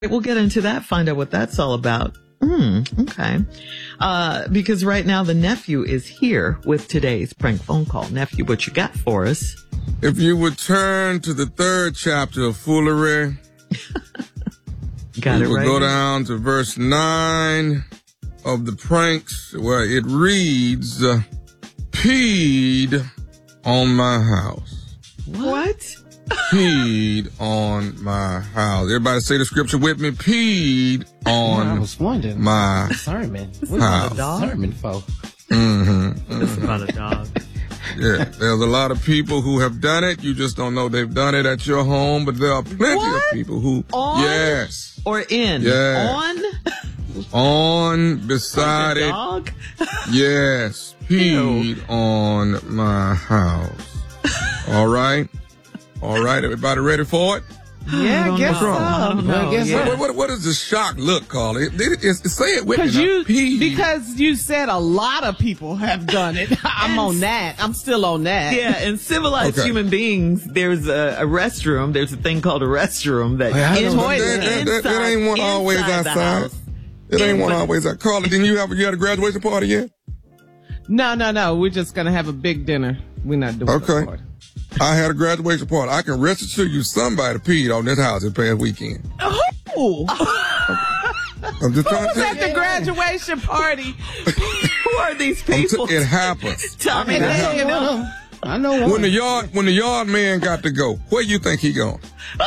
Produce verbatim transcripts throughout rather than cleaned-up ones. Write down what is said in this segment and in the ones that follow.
We'll get into that, find out what that's all about. Mm, okay. Uh, because right now the nephew is here with today's prank phone call. Nephew, what you got for us? If you would turn to the third chapter of Foolery, got we it will right. go down to verse nine of the pranks where it reads, uh, peed on my house. What? Peed on my house. Everybody say the scripture with me. Peed on I was wondering. my sermon. What's house. a dog? Sermon for? Mm-hmm. It's about a dog. Yeah, there's a lot of people who have done it. You just don't know they've done it at your home, but there are plenty What? of people who, On? yes, Or in? Yeah. On? on, beside Like a it, dog? yes, peed on my house. All right, all right, everybody ready for it? Yeah, I don't guess know. so. I don't know. I guess Yeah. What, what, what is the shock look, Carly? It, it, it's- say it with me. Because now. you, Peed. because you said a lot of people have done it. I'm on that. I'm still on that. Yeah, in civilized Okay. human beings, there's a, a restroom. There's a thing called a restroom that Yeah, I in, know that, that, that, that ain't one inside- always inside the outside. house. It ain't Yeah, one but- always outside. Carly, didn't you have you had a graduation party yet? No, no, no. We're just gonna have a big dinner. We're not doing Okay. a party. I had a graduation party. I can rest assure you somebody peed on this house this past weekend. Ooh. I'm just trying to Who's tell at you. the graduation party? Who are these I'm people? t- it happens. Tell me And that. then, you know, I know one. When the yard when the yard man got to go, where you think he going?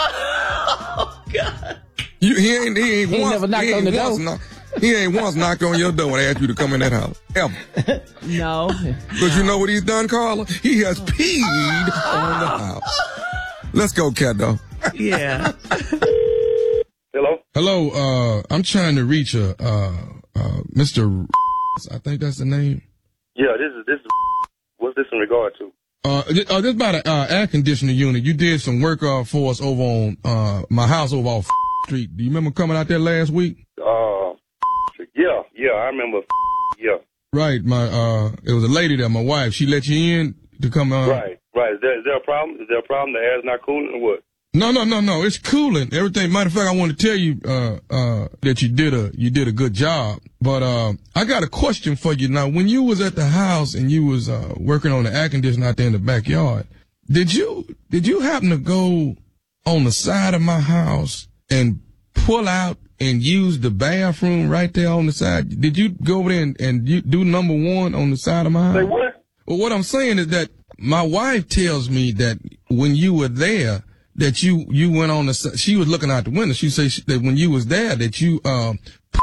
Oh, God. You, he ain't he ain't He ain't once never knocked he ain't on the once door. knock- he ain't once knocked on your door and asked you to come in that house ever. no. Because you know what he's done, Carla? He has peed on the house. Let's go, cat dog. Yeah. Hello? Hello, uh, I'm trying to reach a uh, uh, Mister I think that's the name. Yeah, this is this is what's this in regard to? Uh, th- uh, this about an uh, air conditioning unit. You did some work uh, for us over on uh, my house over off Street. Do you remember coming out there last week? Uh, yeah, yeah, I remember. Yeah, Right, my uh, it was a lady there, my wife. She let you in to come. Uh, right, right. Is there is there a problem? Is there a problem? The air's not cooling or what? No, no, no, no. It's cooling. Everything. Matter of fact, I want to tell you uh, uh, that you did a you did a good job. But uh, I got a question for you now. When you was at the house and you was uh, working on the air conditioner out there in the backyard, did you did you happen to go on the side of my house and pull out and use the bathroom right there on the side? Did you go over there and, and you do number one on the side of my house? Say what? Well, what I'm saying is that my wife tells me that when you were there, that you you went on the si- she was looking out the window. She said she, that when you was there, that you um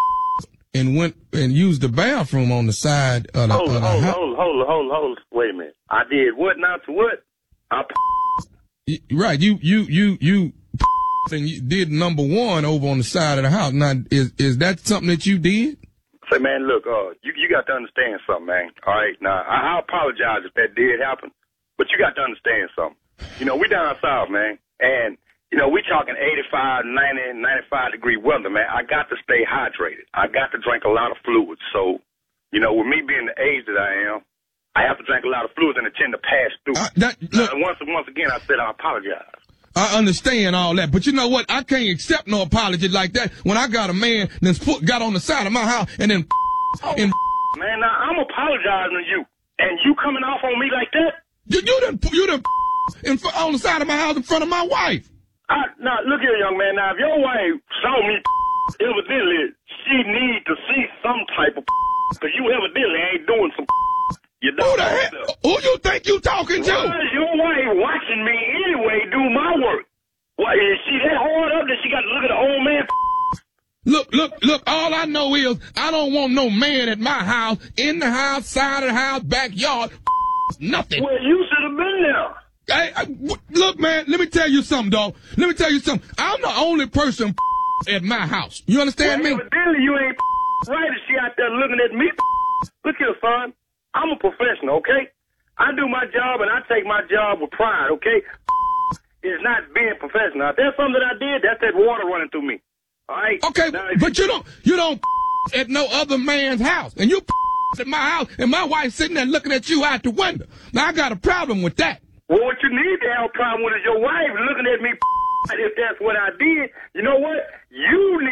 and went and used the bathroom on the side of the, Hold, of the hold, house. hold, hold, hold, hold. Wait a minute. I did what now to what? I Y- Right, you you you you and you did number one over on the side of the house. Now, is is that something that you did? say, man, look, uh, you you got to understand something, man. All right, now I, I apologize if that did happen, but you got to understand something. You know, we down south, man. And, you know, we talking eighty-five, ninety, ninety-five degree weather, man. I got to stay hydrated. I got to drink a lot of fluids. So, you know, with me being the age that I am, I have to drink a lot of fluids and it tend to pass through. Uh, that, look, and once, once again, I said I apologize. I understand all that, but you know what? I can't accept no apology like that when I got a man that's put, got on the side of my house and then Oh, and man, now I'm apologizing to you. And you coming off on me like that? you, you done you done in fr- on the side of my house in front of my wife. I, now, look here, young man. Now, if your wife saw me, evidently, she need to see some type of because you evidently ain't doing some you Who don't the hell? Who you think you talking to? Why is your wife watching me anyway do my work? Why, is she that hard up that she got to look at the old man? Look, look, look, all I know is I don't want no man at my house, in the house, side of the house, backyard, nothing. Well, you should have been there. Hey, I, w- look, man, let me tell you something, dog. Let me tell you something. I'm the only person at my house. You understand Well, me? evidently, you ain't right if she out there looking at me. Look here, son. I'm a professional, okay? I do my job, and I take my job with pride, okay? It's not being professional. If there's something that I did, that's that water running through me. All right? Okay, Now, if but you don't, you don't at no other man's house. And you at my house, and my wife sitting there looking at you out the window. Now, I got a problem with that. Well, what you need to have a problem with is your wife looking at me if that's what I did, you know what? You need